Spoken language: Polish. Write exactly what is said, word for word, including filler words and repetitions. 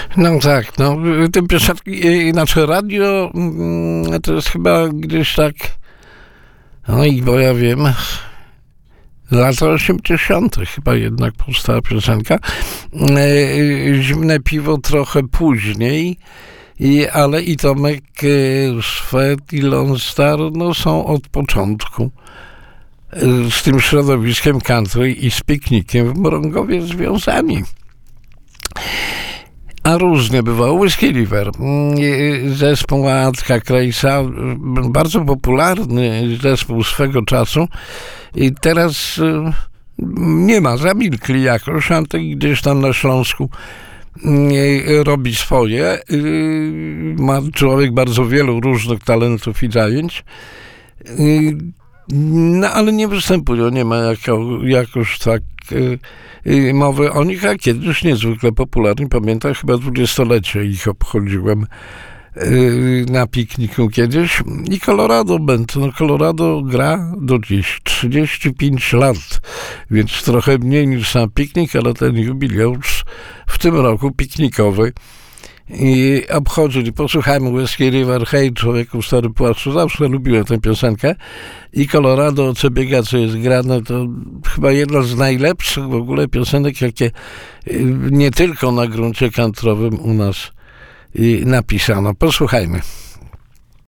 No tak, no, te piosenki, znaczy radio, mm, to jest chyba gdzieś tak, no i bo ja wiem, lata osiemdziesiąte chyba jednak powstała piosenka. E, Zimne piwo trochę później, i, ale i Tomek e, Szwed i Lone Star no, są od początku e, z tym środowiskiem country i z piknikiem w Mrągowie związani. A różnie bywało. Whiskey River, zespół Antka Krejsa, bardzo popularny zespół swego czasu i teraz nie ma, zamilkli jakoś, Antek gdzieś tam na Śląsku robi swoje. Ma człowiek bardzo wielu różnych talentów i zajęć. No, ale nie występują, nie ma jako, jakoś tak y, y, mowy o nich, a kiedyś niezwykle popularni. Pamiętam, chyba dwudziestolecie ich obchodziłem y, na pikniku kiedyś. I Colorado Band, no Colorado gra do dziś, trzydzieści pięć lat, więc trochę mniej niż sam piknik, ale ten jubileusz w tym roku piknikowy i obchodzili. Posłuchajmy Whiskey River, hej człowieku w starym płaszczu, zawsze lubiłem tę piosenkę i Colorado, co biega, co jest grane, to chyba jedna z najlepszych w ogóle piosenek, jakie nie tylko na gruncie kantrowym u nas napisano. Posłuchajmy.